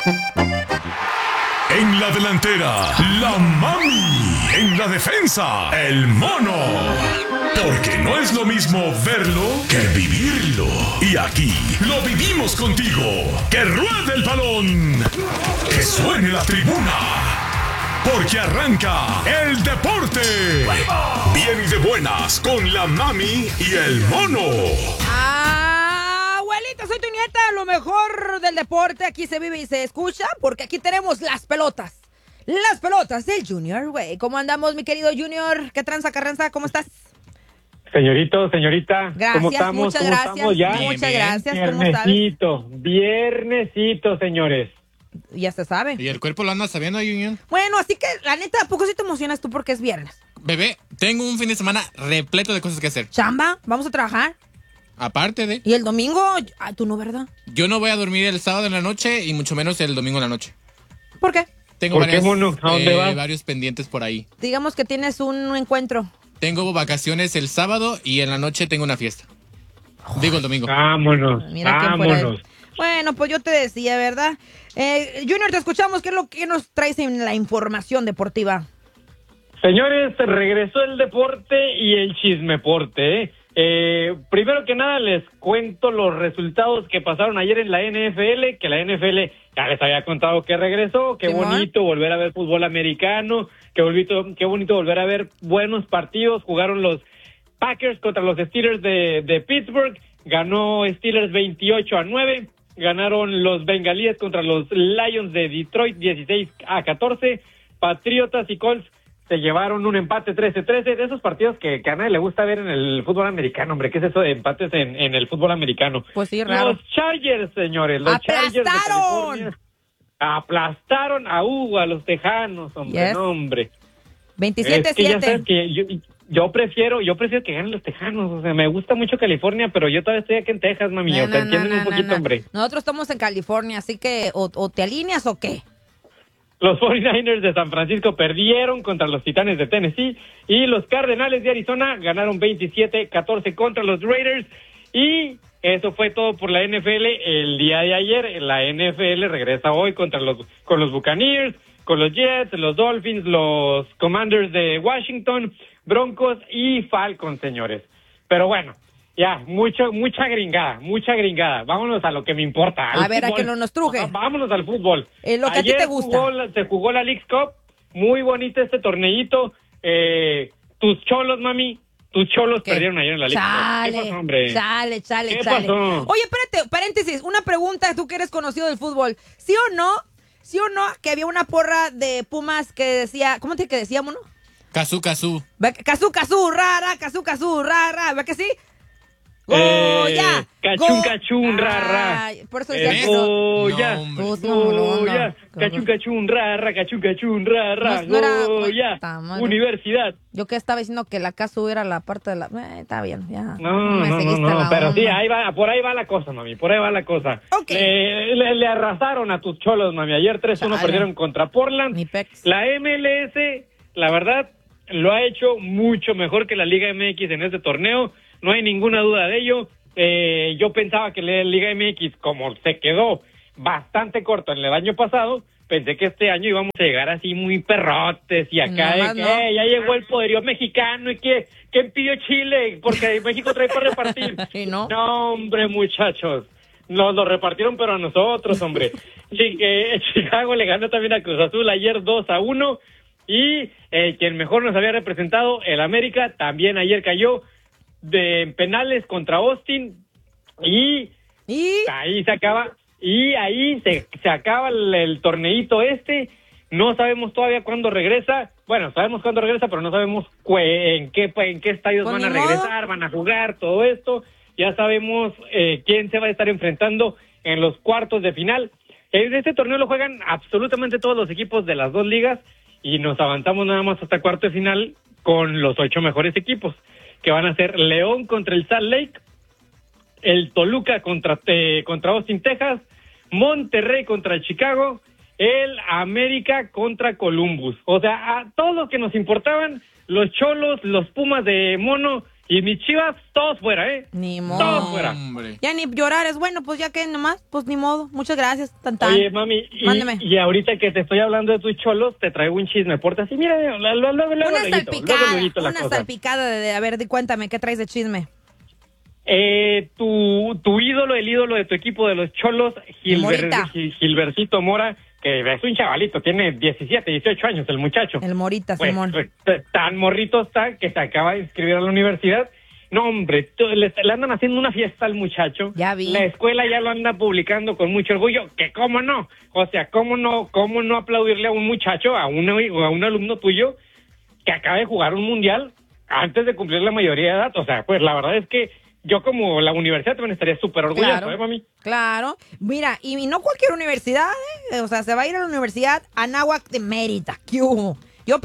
En la delantera, la mami. En la defensa, el mono. Porque no es lo mismo verlo que vivirlo. Y aquí lo vivimos contigo. ¡Que ruede el balón! ¡Que suene la tribuna! Porque arranca el deporte. Bien y de buenas con la mami y el mono. Abuelita, soy tu nieta, lo mejor del deporte. Aquí se vive y se escucha porque aquí tenemos las pelotas. Las pelotas del Junior, güey. ¿Cómo andamos, mi querido Junior? ¿Qué tranza, Carranza? ¿Cómo estás? Señorito, señorita, Gracias, ¿cómo estamos? muchas ¿Cómo gracias. estamos ya? Muchas gracias. ¿Cómo estás? Viernesito, señores. Ya se sabe. ¿Y el cuerpo lo anda sabiendo, Junior? Bueno, así que, la neta, ¿a poco sí te emocionas tú porque es viernes? Bebé, tengo un fin de semana repleto de cosas que hacer. Chamba, vamos a trabajar. Aparte de... ¿Y el domingo? Tú no, ¿verdad? Yo no voy a dormir el sábado en la noche y mucho menos el domingo en la noche. ¿Por qué? Tengo ¿Por qué, mono? ¿A dónde vas? varios pendientes por ahí. Digamos que tienes un encuentro. Tengo vacaciones el sábado y en la noche tengo una fiesta. Digo el domingo. Vámonos, Mira quién fuera vámonos. Bueno, pues yo te decía, ¿verdad? Junior, te escuchamos. ¿Qué es lo que nos traes en la información deportiva? Señores, regresó el deporte y el chismeporte, ¿eh? Primero que nada les cuento los resultados que pasaron ayer en la NFL, que la NFL ya les había contado que regresó, qué bonito volver a ver fútbol americano, qué bonito volver a ver buenos partidos. Jugaron los Packers contra los Steelers de Pittsburgh, ganó Steelers 28-9, ganaron los Bengalíes contra los Lions de Detroit 16-14, Patriotas y Colts se llevaron un empate 13-13, de esos partidos que a nadie le gusta ver en el fútbol americano, hombre. ¿Qué es eso de empates en el fútbol americano? Pues sí, raro. Los Chargers, señores, los Chargers de California aplastaron a los Tejanos, hombre, Yes. no, hombre. 27-7. Es que ya sabes que yo prefiero que ganen los Tejanos, o sea, me gusta mucho California, pero yo todavía estoy aquí en Texas, mami, o sea, entienden un poquito, hombre. Nosotros estamos en California, así que o te alineas o qué. Los 49ers de San Francisco perdieron contra los Titanes de Tennessee y los Cardenales de Arizona ganaron 27-14 contra los Raiders. Y eso fue todo por la NFL el día de ayer. La NFL regresa hoy con los Buccaneers, con los Jets, los Dolphins, los Commanders de Washington, Broncos y Falcons, señores. Pero bueno, ya, mucha gringada. Vámonos a lo que me importa. A ver, a que no nos truje. Vámonos al fútbol. Lo que a ti te gusta. Se jugó la Leagues Cup. Muy bonito este torneito. Tus Cholos, mami. Tus Cholos perdieron ayer en la Leagues Cup. ¿Qué pasó, hombre? Chale. ¿Qué pasó? Oye, espérate, paréntesis. Una pregunta, tú que eres conocido del fútbol. ¿Sí o no? Que había una porra de Pumas que decía... ¿Cómo te que decía, mono? Cazú. Cazú, rara. ¿Verdad que sí? Goya. Cachún, rara. Por eso decía eso. Goya. Goya. Cachún, rara. Goya. Universidad. Yo que estaba diciendo que la Cazú era la parte de la... está bien, ya. No, pero sí, por ahí va la cosa, mami, por ahí va la cosa. Ok. Le arrasaron a tus Cholos, mami, ayer 3-1 perdieron contra Portland. Mi pex. La MLS, la verdad, lo ha hecho mucho mejor que la Liga MX en este torneo, no hay ninguna duda de ello. Yo pensaba que la Liga MX, como se quedó bastante corto en el año pasado, pensé que este año íbamos a llegar así muy perrotes y acá ya llegó el poderío mexicano y que pidió Chile porque México trae para repartir. ¿Y no? No, hombre, muchachos, nos lo repartieron pero a nosotros, hombre. Chicago le ganó también a Cruz Azul ayer 2-1 y quien mejor nos había representado, el América, también ayer cayó de penales contra Austin y ahí se acaba. Y ahí se acaba el torneito este. No sabemos todavía cuándo regresa. Bueno, sabemos cuándo regresa, pero no sabemos en qué estadios van a regresar, van a jugar, todo esto. Ya sabemos quién se va a estar enfrentando en los cuartos de final. Este torneo lo juegan absolutamente todos los equipos de las dos ligas y nos avanzamos nada más hasta cuarto de final con los 8 mejores equipos, que van a ser León contra el Salt Lake, el Toluca contra Austin, Texas, Monterrey contra el Chicago, el América contra Columbus. O sea, a todos los que nos importaban, los Cholos, los Pumas de Mono Y mis Chivas, todos fuera, ¿eh? Ni modo. Todos fuera. Hombre. Ya ni llorar es bueno, pues ya que nomás, pues ni modo. Muchas gracias, Tantán. Oye, mami, Mándeme. y ahorita que te estoy hablando de tus cholos, te traigo un chisme. Porte así, mira, luego, Una salpicada de, a ver, cuéntame, ¿qué traes de chisme? Tu ídolo, el ídolo de tu equipo de los cholos, Morita. Gilbercito Mora, que es un chavalito, tiene 17, 18 años el muchacho. El Morita, Pues, Simón. tan morrito está que se acaba de inscribir a la universidad. No, hombre, le andan haciendo una fiesta al muchacho. Ya vi. La escuela ya lo anda publicando con mucho orgullo, que cómo no. O sea, cómo no aplaudirle a un muchacho, a un alumno tuyo que acaba de jugar un mundial antes de cumplir la mayoría de edad. O sea, pues la verdad es que yo como la universidad también estaría súper orgulloso, mami? Claro. Mira, y no cualquier universidad, O sea, se va a ir a la Universidad Anáhuac de Mérida. ¿Qué hubo? Yo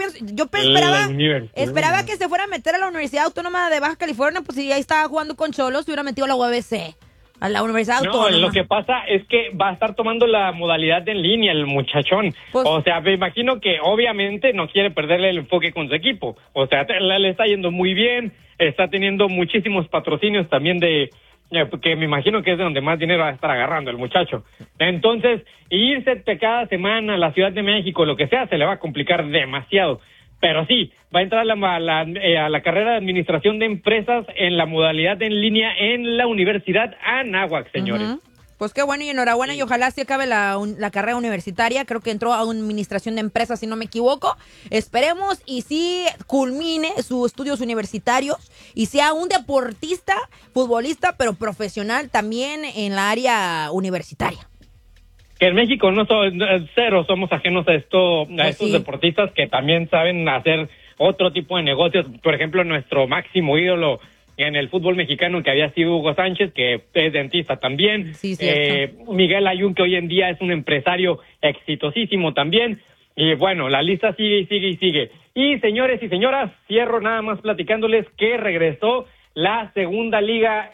esperaba que se fuera a meter a la Universidad Autónoma de Baja California, pues si ya estaba jugando con cholos, se hubiera metido a la UABC, a la Universidad Autónoma. No, lo que pasa es que va a estar tomando la modalidad en línea el muchachón. Pues, o sea, me imagino que obviamente no quiere perderle el enfoque con su equipo. O sea, le está yendo muy bien, está teniendo muchísimos patrocinios también que me imagino que es de donde más dinero va a estar agarrando el muchacho. Entonces, irse cada semana a la Ciudad de México, lo que sea, se le va a complicar demasiado. Pero sí, va a entrar a la carrera de Administración de Empresas en la modalidad en línea en la Universidad Anáhuac, señores. uh-huh. Pues qué bueno y enhorabuena y ojalá sí acabe la carrera universitaria. Creo que entró a Administración de Empresas, si no me equivoco. Esperemos y sí culmine sus estudios universitarios y sea un deportista, futbolista, pero profesional también en la área universitaria. Que en México cero somos ajenos a estos deportistas que también saben hacer otro tipo de negocios. Por ejemplo, nuestro máximo ídolo en el fútbol mexicano, que había sido Hugo Sánchez, que es dentista también. Sí, cierto. Miguel Ayun, que hoy en día es un empresario exitosísimo también. Y bueno, la lista sigue y sigue y sigue. Y señores y señoras, cierro nada más platicándoles que regresó la segunda liga,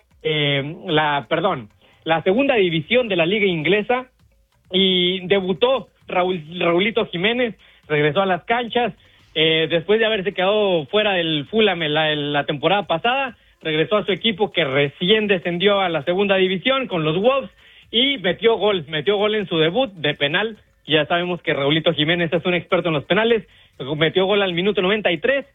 la segunda división de la liga inglesa, y debutó Raulito Jiménez, regresó a las canchas, después de haberse quedado fuera del Fulham la temporada pasada. Regresó a su equipo que recién descendió a la segunda división con los Wolves y metió gol en su debut de penal. Ya sabemos que Raulito Jiménez es un experto en los penales, metió gol al minuto 93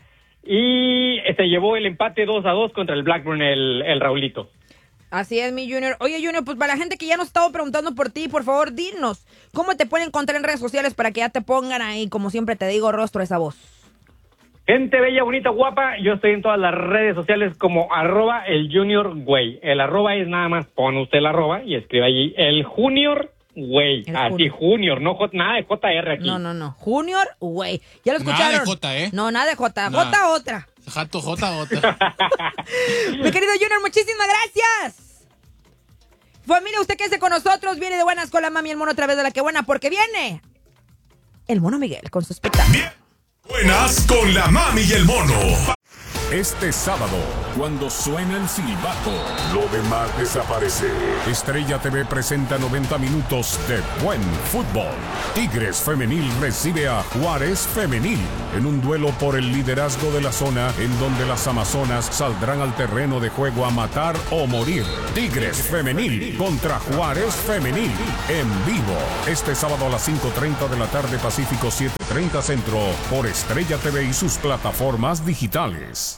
y se llevó el empate 2-2 contra el Blackburn el Raulito. Así es, mi Junior. Oye, Junior, pues para la gente que ya nos estaba preguntando por ti, por favor, dinos, ¿cómo te pueden encontrar en redes sociales para que ya te pongan ahí, como siempre te digo, rostro a esa voz? Gente bella, bonita, guapa, yo estoy en todas las redes sociales como @elJuniorGüey. El arroba es nada más, pone usted el arroba y escribe allí el Junior Güey. Así, Junior, no nada de JR aquí. No. Junior Güey. ¿Ya lo escucharon? Nada de J, ¿eh? No, nada de J. Nada. J otra. Jato J otra. Mi querido Junior, muchísimas gracias. Familia, usted quédese con nosotros. Viene de buenas con la mami el mono otra vez de la que buena, porque viene el mono Miguel con su espectáculo. Bien. Buenas con la mami y el mono. Este sábado, cuando suena el silbato, lo demás desaparece. Estrella TV presenta 90 minutos de buen fútbol. Tigres Femenil recibe a Juárez Femenil en un duelo por el liderazgo de la zona, en donde las amazonas saldrán al terreno de juego a matar o morir. Tigres Femenil contra Juárez Femenil en vivo. Este sábado a las 5:30 de la tarde Pacífico, 7:30 Centro, por Estrella TV y sus plataformas digitales.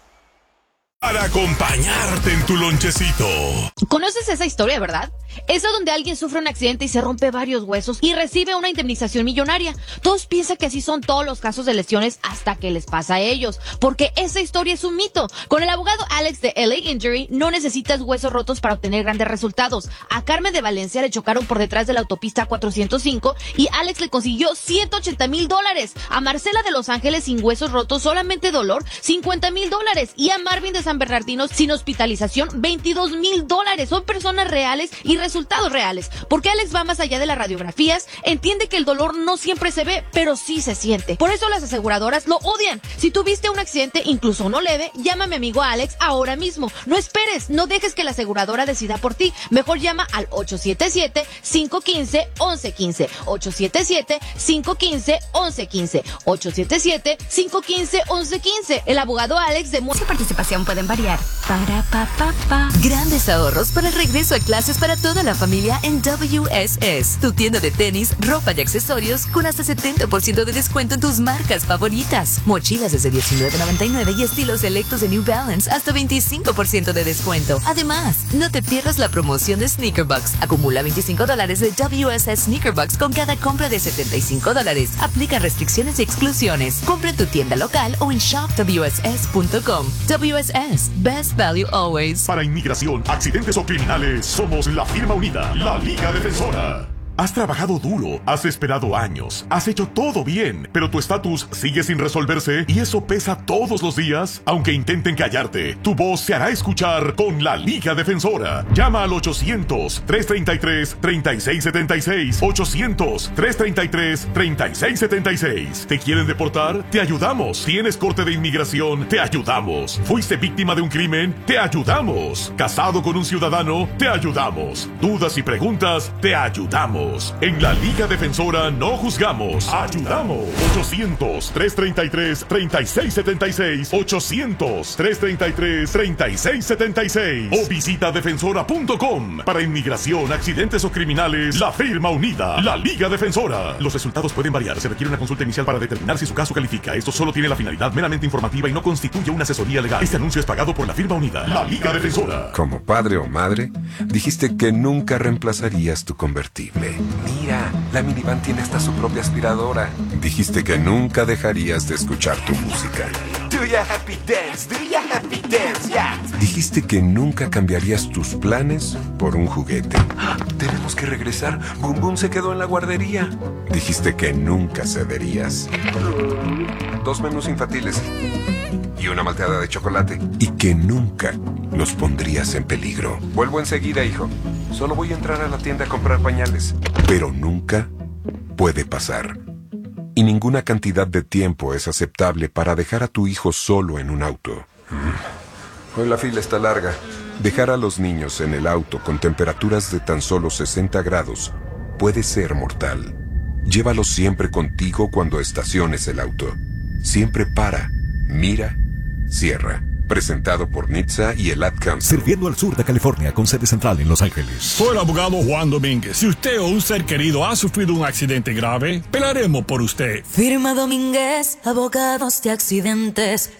Para acompañarte en tu lonchecito. ¿Conoces esa historia, verdad? Esa donde alguien sufre un accidente y se rompe varios huesos y recibe una indemnización millonaria. Todos piensan que así son todos los casos de lesiones hasta que les pasa a ellos, porque esa historia es un mito. Con el abogado Alex de LA Injury no necesitas huesos rotos para obtener grandes resultados. A Carmen de Valencia le chocaron por detrás de la autopista 405 y Alex le consiguió $180,000. A Marcela de Los Ángeles sin huesos rotos, solamente dolor, $50,000. Y a Marvin de San Bernardino sin hospitalización, $22,000. Son personas reales y resultados reales, porque Alex va más allá de las radiografías, entiende que el dolor no siempre se ve, pero sí se siente. Por eso las aseguradoras lo odian. Si tuviste un accidente, incluso uno leve, llama a mi amigo Alex ahora mismo. No esperes, no dejes que la aseguradora decida por ti. Mejor llama al 877-515-1115. 877-515-1115. 877-515-1115. El abogado Alex de... Su participación puede pueden variar. Grandes ahorros para el regreso a clases para toda la familia en WSS. Tu tienda de tenis, ropa y accesorios con hasta 70% de descuento en tus marcas favoritas. Mochilas desde $19.99 y estilos selectos de New Balance hasta 25% de descuento. Además, no te pierdas la promoción de Sneaker Bucks. Acumula $25 de WSS Sneaker Bucks con cada compra de $75. Aplica restricciones y exclusiones. Compra en tu tienda local o en shopwss.com. WSS, best value always. Para inmigración, accidentes o criminales, somos la firma unida, la Liga Defensora. Has trabajado duro, has esperado años, has hecho todo bien, pero tu estatus sigue sin resolverse y eso pesa todos los días. Aunque intenten callarte, tu voz se hará escuchar con la Liga Defensora. Llama al 800-333-3676. 800-333-3676. ¿Te quieren deportar? Te ayudamos. ¿Tienes corte de inmigración? Te ayudamos. ¿Fuiste víctima de un crimen? Te ayudamos. ¿Casado con un ciudadano? Te ayudamos. ¿Dudas y preguntas? Te ayudamos. En la Liga Defensora no juzgamos, ayudamos. 800-333-3676. 800-333-3676. O visita defensora.com. Para inmigración, accidentes o criminales, la firma unida, la Liga Defensora. Los resultados pueden variar. Se requiere una consulta inicial para determinar si su caso califica. Esto solo tiene la finalidad meramente informativa y no constituye una asesoría legal. Este anuncio es pagado por la firma unida, la Liga Defensora. Como padre o madre, dijiste que nunca reemplazarías tu convertible. Mira, la minivan tiene hasta su propia aspiradora. Dijiste que nunca dejarías de escuchar tu música. Do ya happy dance, yeah. Dijiste que nunca cambiarías tus planes por un juguete. Tenemos que regresar. Boom Boom se quedó en la guardería. Dijiste que nunca cederías. 2 menús infantiles y una malteada de chocolate. Y que nunca los pondrías en peligro. Vuelvo enseguida, hijo. Solo voy a entrar a la tienda a comprar pañales. Pero nunca puede pasar. Y ninguna cantidad de tiempo es aceptable para dejar a tu hijo solo en un auto. Hoy la fila está larga. Dejar a los niños en el auto con temperaturas de tan solo 60 grados puede ser mortal. Llévalos siempre contigo cuando estaciones el auto. Siempre para, mira, cierra. Presentado por NHTSA y el Ad Council. Sirviendo al sur de California con sede central en Los Ángeles. Soy el abogado Juan Domínguez. Si usted o un ser querido ha sufrido un accidente grave, pelaremos por usted. Firma Domínguez, abogados de accidentes,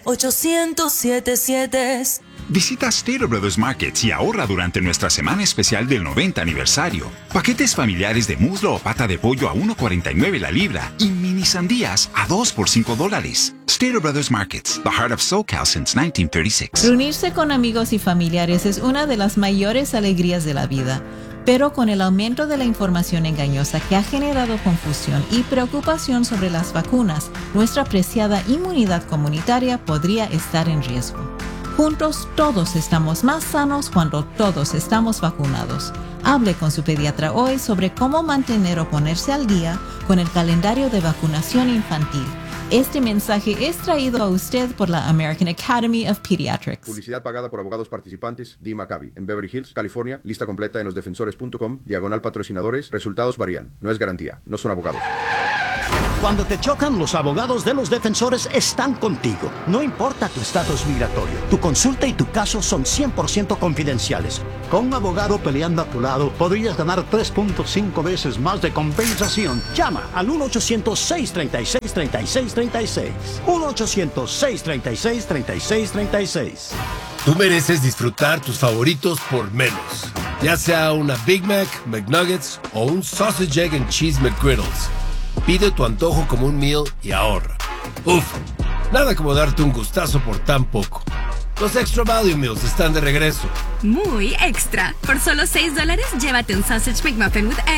800-77. Visita Stater Brothers Markets y ahorra durante nuestra semana especial del 90 aniversario. Paquetes familiares de muslo o pata de pollo a $1.49 la libra y mini sandías a 2 por $5. Stater Brothers Markets, the heart of SoCal since 1936. Reunirse con amigos y familiares es una de las mayores alegrías de la vida. Pero con el aumento de la información engañosa que ha generado confusión y preocupación sobre las vacunas, nuestra preciada inmunidad comunitaria podría estar en riesgo. Juntos todos estamos más sanos cuando todos estamos vacunados. Hable con su pediatra hoy sobre cómo mantener o ponerse al día con el calendario de vacunación infantil. Este mensaje es traído a usted por la American Academy of Pediatrics. Publicidad pagada por abogados participantes. Dee Maccabi, en Beverly Hills, California. Lista completa en losdefensores.com. /patrocinadores. Resultados varían. No es garantía. No son abogados. Cuando te chocan, los abogados de Los Defensores están contigo. No importa tu estatus migratorio. Tu consulta y tu caso son 100% confidenciales. Con un abogado peleando a tu lado, podrías ganar 3.5 veces más de compensación. Llama al 1-800-636-3636. 1-800-636-3636. Tú mereces disfrutar tus favoritos por menos. Ya sea una Big Mac, McNuggets o un Sausage, Egg and Cheese McGriddles. Pide tu antojo como un meal y ahorra. Uf, nada como darte un gustazo por tan poco. Los Extra Value Meals están de regreso. Muy extra. Por solo $6, llévate un Sausage McMuffin with egg